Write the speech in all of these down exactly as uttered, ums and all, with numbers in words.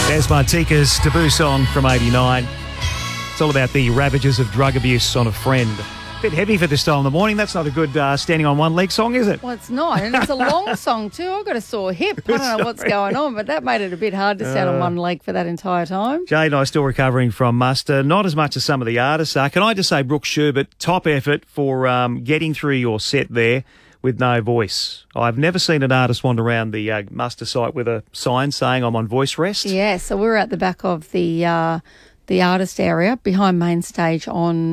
Des Martika's debut song from eighty-nine. It's all about the ravages of drug abuse on a friend. A bit heavy for this time in the morning. That's not a good uh, standing on one leg song, is it? Well, it's not. And it's a long song too. I've got a sore hip. I don't know what's going on, but that made it a bit hard to stand uh, on one leg for that entire time. Jade and I are still recovering from muster, not as much as some of the artists are. Can I just say, Brooke Sherbert, top effort for um, getting through your set there with no voice. I've never seen an artist wander around the uh, muster site with a sign saying I'm on voice rest. Yeah, so we were at the back of the uh, the artist area behind main stage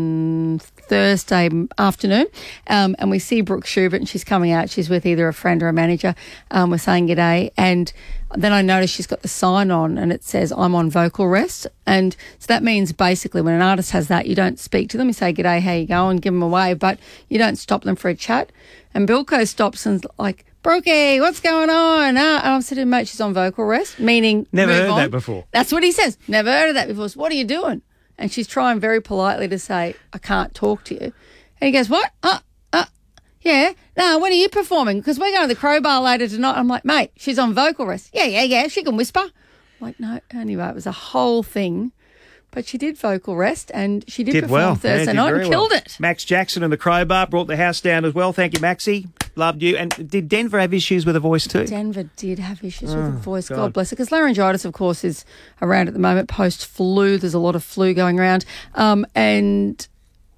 on Thursday afternoon, um, and we see Brooke Sherbert, and she's coming out. She's with either a friend or a manager. Um, we're saying g'day, and then I noticed she's got the sign on, and it says I'm on vocal rest, and so that means basically when an artist has that, you don't speak to them. You say g'day, how you going, give them away, but you don't stop them for a chat. And Bilko stops and's like, Brookie, what's going on? Uh, and I'm sitting, mate, she's on vocal rest, meaning never move heard on. that before. That's what he says. Never heard of that before. So what are you doing? And she's trying very politely to say, I can't talk to you. And he goes, what? Uh, uh, yeah. No, when are you performing? Because we're going to the Crowbar later tonight. I'm like, mate, she's on vocal rest. Yeah, yeah, yeah, she can whisper. I'm like, no. Anyway, it was a whole thing. But she did vocal rest, and she did, did perform well. Thursday yeah, night and well. killed it. Max Jackson and the Crowbar brought the house down as well. Thank you, Maxie. Loved you. And did Denver have issues with her voice too? Denver did have issues oh, with her voice. God, God bless her. Because laryngitis, of course, is around at the moment post-flu. There's a lot of flu going around. Um, and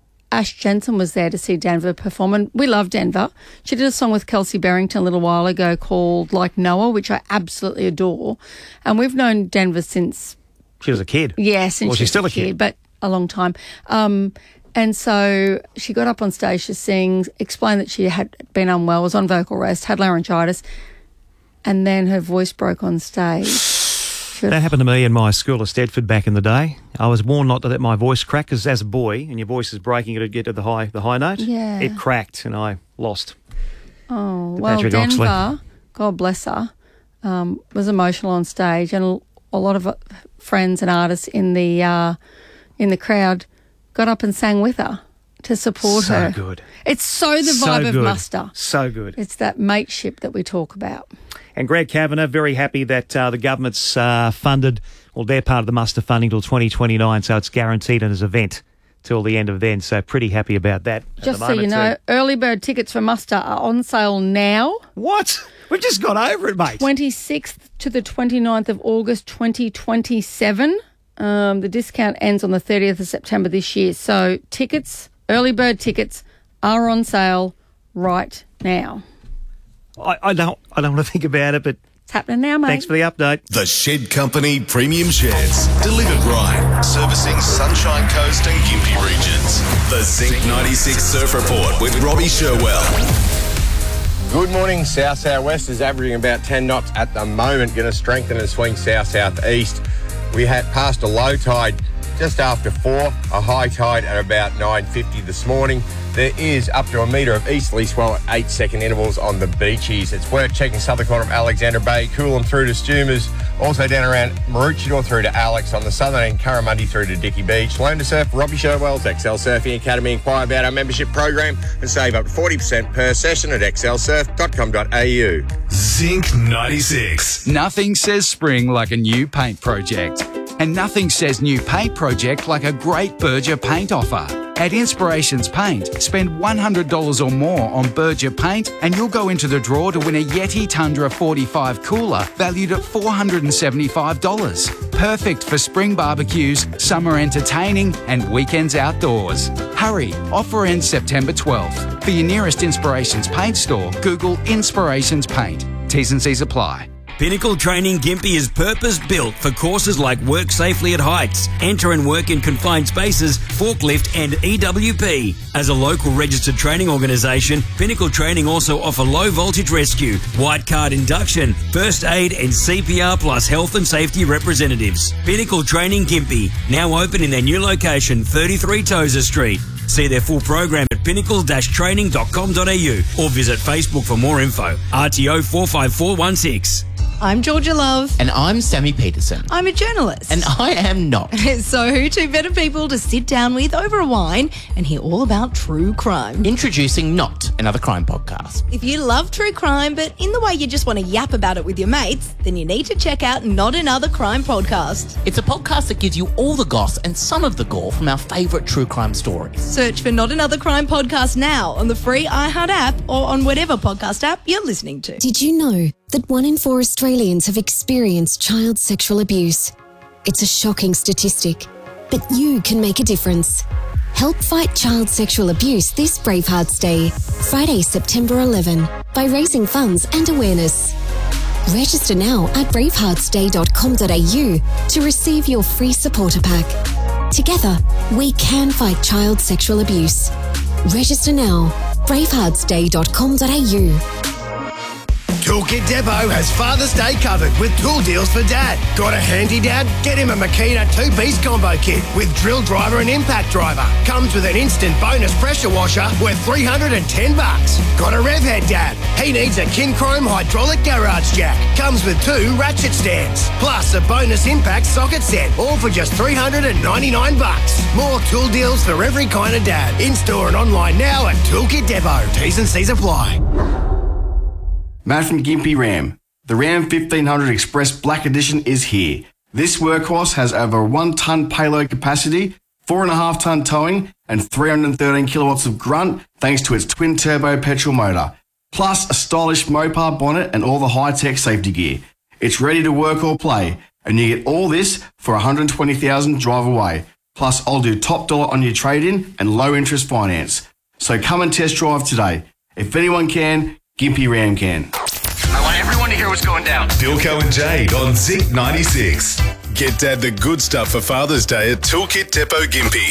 Ash Jensen was there to see Denver perform. And we love Denver. She did a song with Kelsey Berrington a little while ago called Like Noah, which I absolutely adore. And we've known Denver since... She was a kid. Yes. Well, she's still a kid. kid. But a long time. Um, and so she got up on stage to sing, explained that she had been unwell, was on vocal rest, had laryngitis, and then her voice broke on stage. That happened to me in my school at Stedford back in the day. I was warned not to let my voice crack, because as a boy, and your voice is breaking, it'd get to the high the high note. Yeah. It cracked, and I lost. Oh, well, Patrick Denver, Oxley. God bless her, um, was emotional on stage, and a lot of friends and artists in the uh, in the crowd got up and sang with her to support so her. So good. It's so the so vibe good. of muster. So good. It's that mateship that we talk about. And Greg Kavanagh, very happy that uh, the government's uh, funded, well, they're part of the muster funding till twenty twenty-nine, so it's guaranteed in his event till the end of then. So pretty happy about that. Just so you know, too. Early bird tickets for muster are on sale now. What? We've just got over it, mate. twenty-sixth to the twenty-ninth of August twenty twenty-seven. Um, the discount ends on the thirtieth of September this year. So tickets, early bird tickets, are on sale right now. I, I don't I don't want to think about it, but it's happening now, mate. Thanks for the update. The Shed Company Premium Sheds. Delivered right. Servicing Sunshine Coast and Gympie regions. The Zinc ninety-six Surf Report with Robbie Sherwell. Good morning. South southwest is averaging about ten knots at the moment. Going to strengthen and swing south southeast. We had passed a low tide just after four, a high tide at about nine fifty this morning. There is up to a metre of easterly swell at eight second intervals on the beaches. It's worth checking southern corner of Alexandra Bay, Coolum through to Stumas, also down around Maroochydore through to Alex, on the southern end, Curramundi through to Dicky Beach. Learn to surf, Robbie Sherwell's X L Surfing Academy. Inquire about our membership program and save up to forty percent per session at x l surf dot com dot a u. Zinc ninety-six. Nothing says spring like a new paint project. And nothing says new paint project like a great Berger paint offer. At Inspirations Paint, spend one hundred dollars or more on Berger paint and you'll go into the draw to win a Yeti Tundra forty-five cooler valued at four hundred seventy-five dollars. Perfect for spring barbecues, summer entertaining and weekends outdoors. Hurry, offer ends September twelfth. For your nearest Inspirations Paint store, Google Inspirations Paint. T's and C's apply. Pinnacle Training Gympie is purpose-built for courses like Work Safely at Heights, Enter and Work in Confined Spaces, Forklift and E W P. As a local registered training organisation, Pinnacle Training also offer low voltage rescue, white card induction, first aid and C P R plus health and safety representatives. Pinnacle Training Gympie, now open in their new location, thirty-three Tozer Street. See their full program at pinnacle dash training dot com dot a u or visit Facebook for more info. R T O four five four one six. I'm Georgia Love. And I'm Sammy Peterson. I'm a journalist. And I am not. So who two better people to sit down with over a wine and hear all about true crime? Introducing Not Another Crime Podcast. If you love true crime, but in the way you just want to yap about it with your mates, then you need to check out Not Another Crime Podcast. It's a podcast that gives you all the goss and some of the gore from our favourite true crime stories. Search for Not Another Crime Podcast now on the free iHeart app or on whatever podcast app you're listening to. Did you know that one in four Australians have experienced child sexual abuse? It's a shocking statistic, but you can make a difference. Help fight child sexual abuse this Bravehearts Day, Friday, September eleventh, by raising funds and awareness. Register now at bravehearts day dot com dot a u to receive your free supporter pack. Together, we can fight child sexual abuse. Register now, bravehearts day dot com dot a u. Toolkit Depot has Father's Day covered with tool deals for Dad. Got a handy dad? Get him a Makita two-piece combo kit with drill driver and impact driver. Comes with an instant bonus pressure washer worth three hundred ten bucks. Got a rev head dad? He needs a Kinchrome hydraulic garage jack. Comes with two ratchet stands. Plus a bonus impact socket set, all for just three hundred ninety-nine bucks. More tool deals for every kind of dad. In-store and online now at Toolkit Depot. T's and C's apply. Matt from Gympie Ram. The Ram fifteen hundred Express Black Edition is here. This workhorse has over one tonne payload capacity, four point five tonne towing, and three hundred thirteen kilowatts of grunt thanks to its twin-turbo petrol motor, plus a stylish Mopar bonnet and all the high-tech safety gear. It's ready to work or play, and you get all this for one hundred twenty thousand dollars drive away. Plus, I'll do top dollar on your trade-in and low-interest finance. So come and test drive today. If anyone can, Gympie Ram can. I want everyone to hear what's going down. Bilko and Jade on Zinc ninety-six. Get Dad the good stuff for Father's Day at Toolkit Depot Gympie.